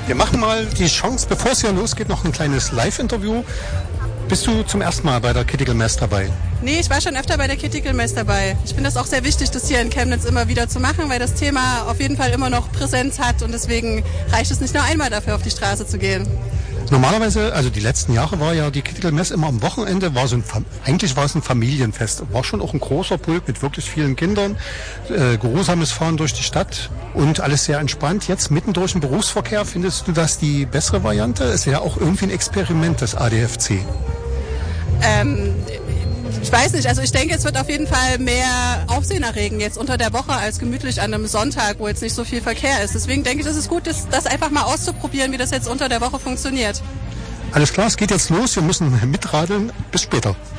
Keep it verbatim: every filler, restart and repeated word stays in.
Wir machen mal die Chance, bevor es hier losgeht, noch ein kleines Live-Interview. Bist du zum ersten Mal bei der Critical Mass dabei? Nee, ich war schon öfter bei der Critical Mass dabei. Ich finde das auch sehr wichtig, das hier in Chemnitz immer wieder zu machen, weil das Thema auf jeden Fall immer noch Präsenz hat und deswegen reicht es nicht nur einmal dafür, auf die Straße zu gehen. Normalerweise, also die letzten Jahre war ja die Critical Mass immer am Wochenende, war so ein, eigentlich war es ein Familienfest, war schon auch ein großer Pulk mit wirklich vielen Kindern, äh, geruhsames Fahren durch die Stadt und alles sehr entspannt. Jetzt mitten durch den Berufsverkehr, findest du das die bessere Variante? Ist ja auch irgendwie ein Experiment, das A D F C. Ähm, ich weiß nicht, also ich denke, es wird auf jeden Fall mehr Aufsehen erregen jetzt unter der Woche als gemütlich an einem Sonntag, wo jetzt nicht so viel Verkehr ist. Deswegen denke ich, es ist gut, das, das einfach mal auszuprobieren, wie das jetzt unter der Woche funktioniert. Alles klar, es geht jetzt los, wir müssen mitradeln. Bis später.